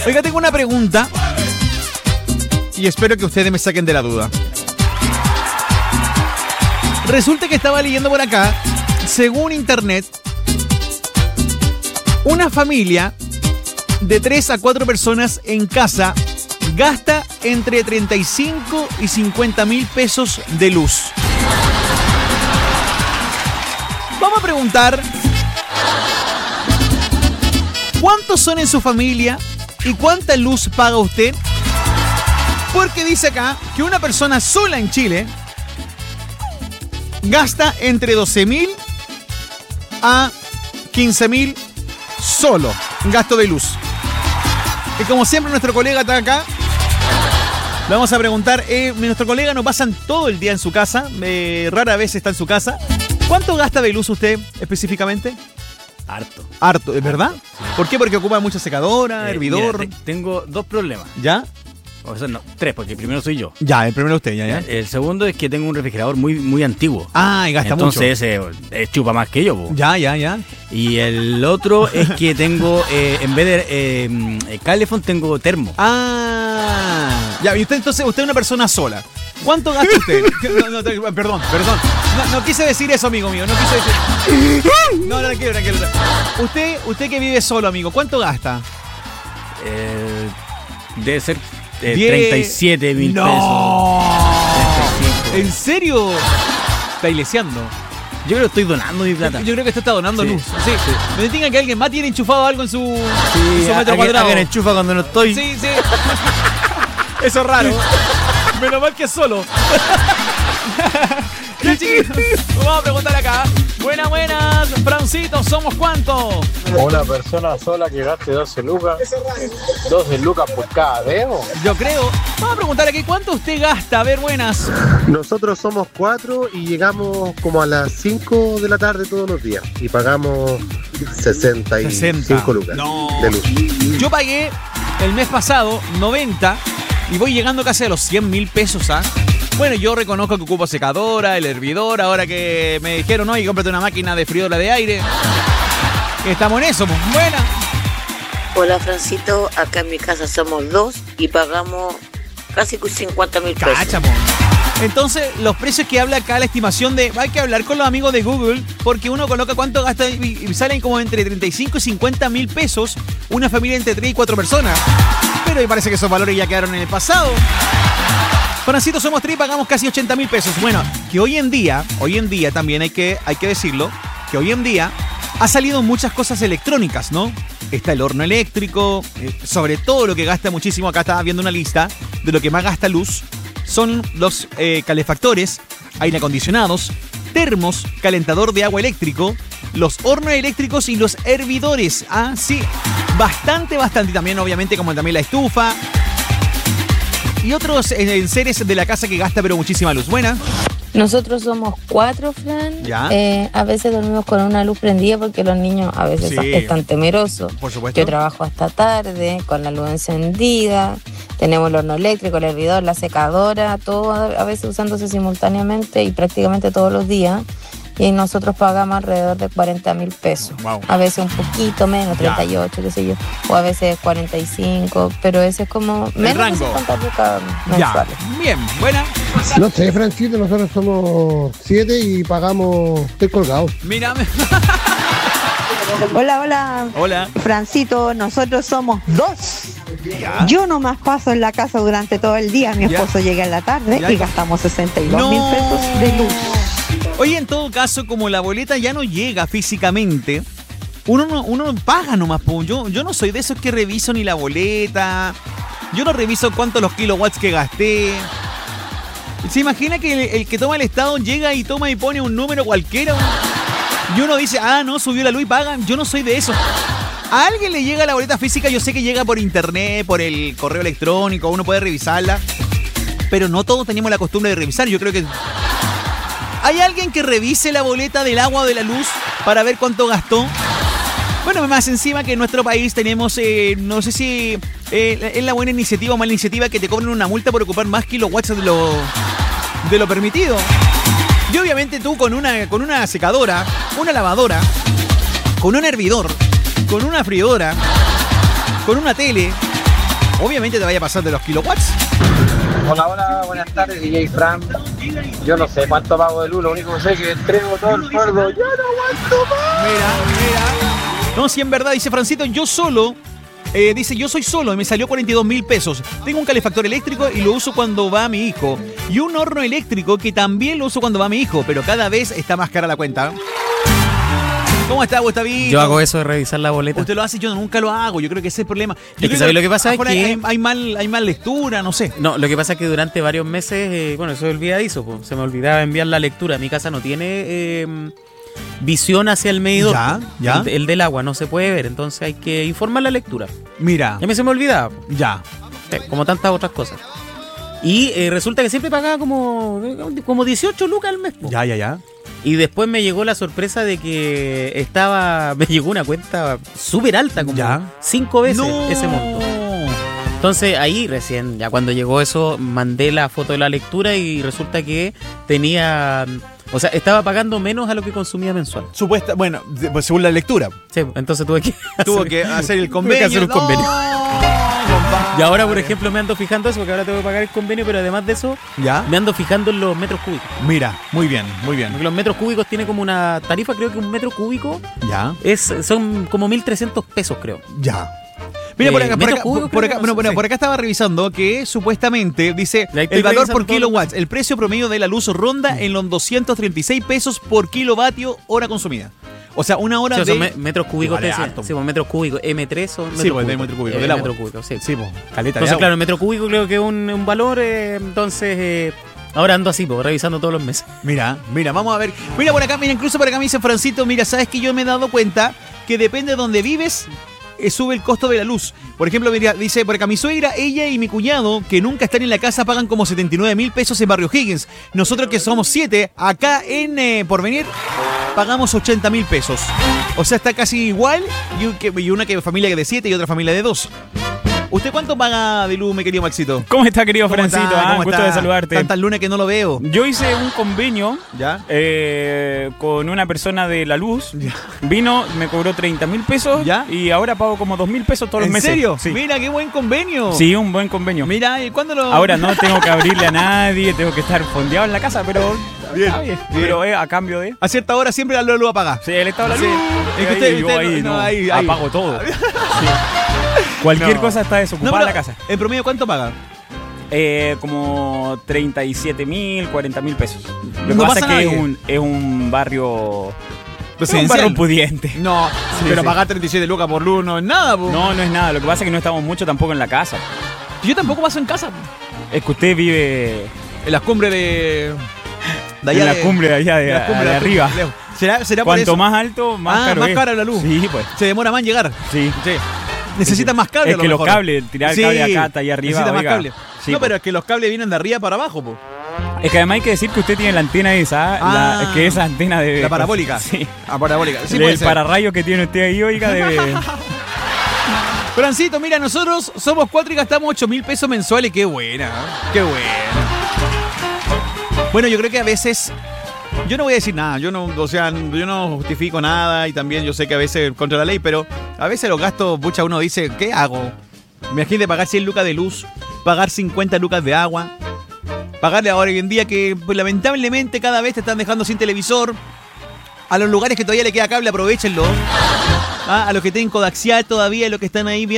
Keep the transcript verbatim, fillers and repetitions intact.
Oiga, tengo una pregunta y espero que ustedes me saquen de la duda. Resulta que estaba leyendo por acá, según internet, una familia de tres a cuatro personas en casa gasta entre treinta y cinco y cincuenta mil pesos de luz. Vamos a preguntar, ¿cuántos son en su familia y cuánta luz paga usted? Porque dice acá que una persona sola en Chile gasta entre doce mil a quince mil solo gasto de luz. Y como siempre nuestro colega está acá, le vamos a preguntar, eh, nuestro colega no pasa todo el día en su casa, eh, rara vez está en su casa. ¿Cuánto gasta de luz usted específicamente? Harto. Harto, ¿es verdad? Sí. ¿Por qué? Porque ocupa mucha secadora, eh, hervidor. Mira, te, tengo dos problemas. ¿Ya? O sea, no, tres, porque el primero soy yo. Ya, el primero usted, ya, ya. El segundo es que tengo un refrigerador muy, muy antiguo. Ah, y gasta Entonces, mucho. Entonces ese eh, chupa más que yo, po. Ya, ya, ya. Y el otro es que tengo, eh, en vez de eh, Calefón, tengo termo. Ah. Ya, y usted entonces, usted es una persona sola. ¿Cuánto gasta usted? No, no, perdón, perdón. No, no quise decir eso, amigo mío. No quise decir. No, no, tranquilo, tranquilo. Usted, usted que vive solo, amigo, ¿cuánto gasta? Eh, debe ser eh, Diez... treinta y siete mil no. pesos. treinta y cinco. ¿En serio? Está ileseando. Yo creo que estoy donando mi plata. Yo, yo creo que usted está donando sí, luz. Sí. sí. Me diga que alguien más tiene enchufado algo en su, sí, en su metro a, cuadrado. Alguien enchufa cuando no estoy. Sí, sí. Eso es raro. Menos mal que es solo. Ya, chiquillos, vamos a preguntar acá. Buenas, buenas, Francito, ¿somos cuántos? Una persona sola que gaste doce lucas. doce lucas por cada dedo. Yo creo. Vamos a preguntar aquí, ¿cuánto usted gasta? A ver, buenas. Nosotros somos cuatro y llegamos como a las cinco de la tarde todos los días. Y pagamos sesenta y cinco lucas no. de luz. Yo pagué el mes pasado noventa y voy llegando casi a los cien mil pesos, ¿ah? Bueno, yo reconozco que ocupo secadora, el hervidor, ahora que me dijeron, no, y cómprate una máquina de freidora de aire. Estamos en eso, pues. Buena. Hola, Francito, acá en mi casa somos dos y pagamos casi cincuenta mil pesos. Cáchamo. Entonces, los precios que habla acá, la estimación de... Hay que hablar con los amigos de Google, porque uno coloca cuánto gasta y salen como entre treinta y cinco y cincuenta mil pesos una familia entre tres y cuatro personas. Pero me parece que esos valores ya quedaron en el pasado. Francito, somos tres y pagamos casi ochenta mil pesos. Bueno, que hoy en día, hoy en día también hay que, hay que decirlo, que hoy en día ha salido muchas cosas electrónicas, ¿no? Está el horno eléctrico, eh, sobre todo lo que gasta muchísimo, acá estaba viendo una lista de lo que más gasta luz, son los eh, calefactores, aire acondicionados, termos, calentador de agua eléctrico, los hornos eléctricos y los hervidores. Ah, sí, bastante, bastante. Y también, obviamente, como también la estufa. Y otros enseres de la casa que gasta pero muchísima luz. Buena. Nosotros somos cuatro, Fran. ¿Ya? Eh, a veces dormimos con una luz prendida porque los niños a veces Sí. están temerosos. Por supuesto. Yo trabajo hasta tarde con la luz encendida. Tenemos el horno eléctrico, el hervidor, la secadora, todo a veces usándose simultáneamente y prácticamente todos los días. Y nosotros pagamos alrededor de cuarenta mil pesos. Wow. A veces un poquito menos, treinta y ocho, qué sé yo. O a veces cuarenta y cinco, pero ese es como menos rango. de cincuenta lucas Ya. mensuales. Bien, buena. No sé, Francito, nosotros somos siete y pagamos... Estoy colgado. Mírame. Hola, hola. Hola. Francito, nosotros somos dos. Ya. Yo nomás paso en la casa durante todo el día. Mi Ya. esposo llega en la tarde Ya. y gastamos sesenta y dos No. mil pesos de luz. Oye, en todo caso, como la boleta ya no llega físicamente, uno no, uno paga nomás. Po. Yo, yo no soy de esos que reviso ni la boleta. Yo no reviso cuántos los kilowatts que gasté. ¿Se imagina que el, el que toma el estado llega y toma y pone un número cualquiera? Y uno dice, ah, no, subió la luz y pagan. Yo no soy de eso. A alguien le llega la boleta física, yo sé que llega por internet, por el correo electrónico, uno puede revisarla. Pero no todos tenemos la costumbre de revisar. Yo creo que... ¿Hay alguien que revise la boleta del agua o de la luz para ver cuánto gastó? Bueno, más encima que en nuestro país tenemos, eh, no sé si eh, es la buena iniciativa o mala iniciativa que te cobren una multa por ocupar más kilowatts de lo, de lo permitido. Y obviamente tú con una, con una secadora, una lavadora, con un hervidor, con una freidora, con una tele, obviamente te vaya a pasar de los kilowatts. Hola, hola, buenas tardes, D J Fran. Yo no sé cuánto pago de luz, lo único que sé es que entrego todo el sueldo. ¡Ya no aguanto más! Mira, mira. No, si en verdad, dice Francito, yo solo, eh, dice, yo soy solo y me salió cuarenta y dos mil pesos. Tengo un calefactor eléctrico y lo uso cuando va mi hijo. Y un horno eléctrico que también lo uso cuando va mi hijo, pero cada vez está más cara la cuenta. ¿Cómo está, Gustavito? Yo hago eso de revisar la boleta. Usted lo hace, yo nunca lo hago. Yo creo que ese es el problema. Yo Es que ¿sabes lo que pasa? Es ahora que- hay, hay mal, hay mal lectura, no sé. No, lo que pasa es que durante varios meses, eh, bueno, eso es olvidadizo, po. Se me olvidaba enviar la lectura. Mi casa no tiene eh, visión hacia el medidor. Ya, ya. El, el del agua no se puede ver, entonces hay que informar la lectura. Mira, Y a mí se me olvidaba, po. ya. Eh, como tantas otras cosas. Y eh, resulta que siempre pagaba como, como dieciocho lucas al mes, po. Ya, ya, ya. Y después me llegó la sorpresa de que estaba, me llegó una cuenta súper alta, como Ya. cinco veces No. ese monto. Entonces ahí recién, ya cuando llegó eso, mandé la foto de la lectura y resulta que tenía, o sea, estaba pagando menos a lo que consumía mensual. Supuesta, bueno, de- pues según la lectura. Sí, entonces tuve que Tuvo hacer- que hacer el tuve convenio. que hacer un No, convenio. compadre. Y ahora, por ejemplo, me ando fijando eso, porque ahora tengo que pagar el convenio, pero además de eso, Ya. me ando fijando en los metros cúbicos. Mira, muy bien, muy bien. Porque los metros cúbicos tiene como una tarifa, creo que un metro cúbico Ya, es son como mil trescientos pesos, creo. ya. Mira, por Eh, acá, por metros acá, cúbicos, por creo, acá, bueno, bueno, sí. por acá estaba revisando que supuestamente dice Ahí estoy el valor revisando por todo. kilowatts, el precio promedio de la luz ronda en los doscientos treinta y seis pesos por kilovatio hora consumida. O sea, una hora Sí, de... son me- metros cúbicos, Vale, te decía. harto. Sí, pues metros cúbicos. M tres son metros Sí, pues, de cúbicos. metro cúbico, Eh, del agua. metro cúbico, sí. Sí, po, caleta de Entonces, agua. claro, el metro cúbico creo que es un, un valor, eh, entonces eh, ahora ando así, pues, revisando todos los meses. Mira, mira, vamos a ver. Mira por acá, mira, incluso por acá me dice Francito, mira, sabes que yo me he dado cuenta que depende de donde vives, eh, sube el costo de la luz. Por ejemplo, mira, dice por acá, mi suegra, ella y mi cuñado, que nunca están en la casa, pagan como setenta y nueve mil pesos en Barrio Higgins. Nosotros que somos siete, acá en eh, Porvenir, pagamos ochenta mil pesos. O sea, está casi igual, y, un- que- y una que familia de siete y otra familia de dos. ¿Usted cuánto paga de luz, mi querido Maxito? ¿Cómo está, querido ¿Cómo Francito? está? Ah, ¿Cómo gusto está? de saludarte. Tantas lunes que no lo veo. Yo hice un convenio ¿Ya? eh, con una persona de la luz. Ya. Vino, me cobró treinta mil pesos ¿Ya? y ahora pago como dos mil pesos todos los ¿En meses. serio? Sí. Mira, qué buen convenio. Sí, un buen convenio. Mira, ¿y cuándo lo...? Ahora no tengo que abrirle a nadie, tengo que estar fondeado en la casa, pero Bien, está bien. bien. Pero eh, a cambio de... A cierta hora siempre la luz lo apaga. Sí, el estado de la Sí. luz. Es que Y usted- ahí, yo usted ahí no- no, no, ahí- ahí. apago todo. Sí. Cualquier No. cosa está desocupada No, en pero, la casa. ¿en promedio cuánto paga? Eh, como treinta y siete mil, cuarenta mil pesos. Lo que No pasa pasa es que es nadie. un, es un barrio... Es un Residencial. barrio pudiente. No, Sí, pero sí. pagar treinta y siete lucas por luz no es nada, po. No, no es nada. Lo que pasa es que no estamos mucho tampoco en la casa. Yo tampoco paso en casa. Es que usted vive En las cumbres de... de en la de- cumbre de allá de, de las cumbres de de arriba. lejos. ¿Será, será por Cuanto eso? más alto, más Ah, caro más es. cara la luz. Sí, pues. Se demora más en llegar. Sí. Sí. Necesita más cable. Es a lo que los mejor. cables, tirar el cable acá hasta allá arriba, Necesita más oiga. cable. Sí, no, po. pero es que los cables vienen de arriba para abajo, po. Es que además hay que decir que usted tiene la antena esa, Ah. la, que esa antena de... La parabólica. Sí. Ah, parabólica. Sí, el puede ser. pararrayo que tiene usted ahí, oiga, debe... Francito, mira, nosotros somos cuatro y gastamos ocho mil pesos mensuales. Qué buena, ¿eh? Qué buena. Bueno, yo creo que a veces... Yo no voy a decir nada, yo no, o sea, yo no justifico nada y también yo sé que a veces contra la ley, pero a veces los gastos, pucha, uno dice, ¿qué hago? Imagínate pagar cien lucas de luz, pagar cincuenta lucas de agua, pagarle ahora hoy en día que pues, lamentablemente cada vez te están dejando sin televisor. A los lugares que todavía le queda cable, aprovechenlo. Ah, a los que tienen codaxial todavía, los que están ahí bien